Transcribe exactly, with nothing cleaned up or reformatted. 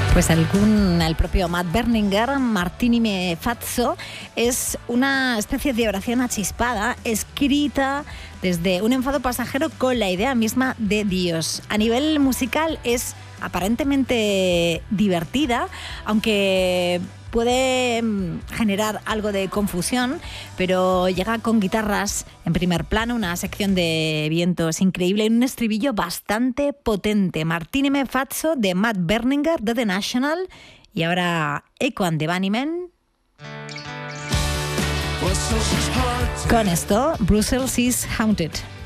Pues según el propio Matt Berninger, Martini me Fazzo es una especie de oración achispada escrita desde un enfado pasajero con la idea misma de Dios. A nivel musical es aparentemente divertida, aunque puede generar algo de confusión, pero llega con guitarras en primer plano, una sección de vientos increíble y un estribillo bastante potente. Martini me Fazzo de Matt Berninger de The National, y ahora Echo and the Bunnymen. Con esto, Brussels is Haunted.